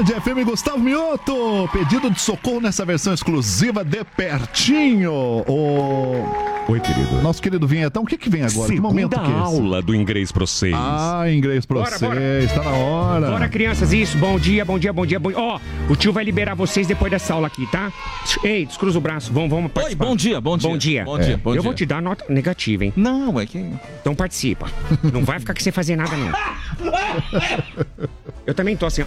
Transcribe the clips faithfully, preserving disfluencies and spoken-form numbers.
Band F M, Gustavo Mioto. Pedido de socorro nessa versão exclusiva de Pertinho. O... Oi, querido. Nosso querido Vinhetão, o que que vem agora? Segunda que momento que é esse? aula do Inglês pra vocês. Ah, inglês pra Bora, vocês. bora. Está na hora. Bora, crianças, isso. Bom dia, bom dia, bom dia. Bom... Ó, o tio vai liberar vocês depois dessa aula aqui, tá? Ei, descruza o braço. Vamos, vamos Oi, participar. bom dia, bom dia. Bom dia. Bom dia, É. bom Eu dia. vou te dar nota negativa, hein? Não, é que... Então participa. Não vai ficar sem fazer nada, não. Eu também tô assim, ó.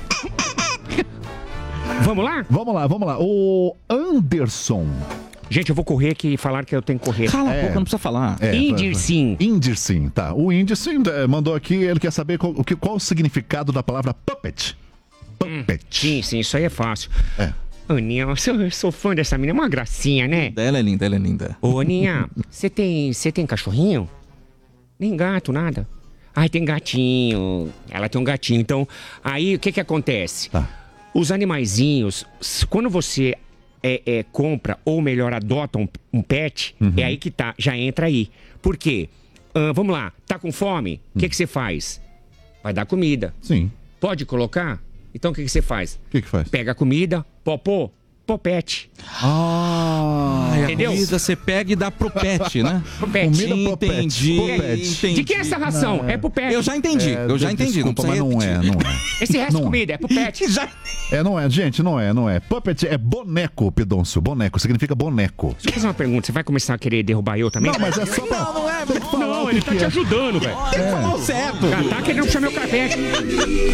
Vamos lá? Vamos lá, vamos lá. O Anderson. Gente, eu vou correr aqui e falar que eu tenho que correr. Cala É. a boca, não precisa falar. É, Indirsim. Indirsim, tá. O Indirsim eh, mandou aqui, ele quer saber qual, o que, qual o significado da palavra puppet. Puppet. Sim, sim, isso aí é fácil. É. Aninha, eu sou, eu sou fã dessa menina, é uma gracinha, né? Ela é linda, ela é linda. Ô, Aninha, você tem, você tem cachorrinho? Nem gato, nada. Ai, tem gatinho. Ela tem um gatinho. Então, aí o que que acontece? Tá. Os animaizinhos, s- quando você é, é, compra, ou melhor, adota um, um pet, é aí que tá, já entra aí. Por quê? Ah, vamos lá, tá com fome? O que que você faz? Vai dar comida. Sim. Pode colocar? Então o que que você faz? O que que faz? Pega a comida, popô, popete. Ah, Ai, Entendeu? A comida você pega e dá pro pet, né? Popete. Comida popete. Entendi, Popete. entendi. De que é essa ração? É pro pet. Eu já entendi, é, eu já de- entendi. Desculpa, não mas precisa não é, repetir. não é. Esse resto Não de é. comida é pro pet. Já... É, não é, gente, não é, não é. Puppet é boneco, Pidoncio. Boneco, significa boneco. Deixa eu fazer uma pergunta. Você vai começar a querer derrubar eu também? Não, mas é só pra... Não, não é. Tem que falar Não, o ele que tá que te é. ajudando, velho. Ele falou certo. Já tá querendo puxar meu café aqui.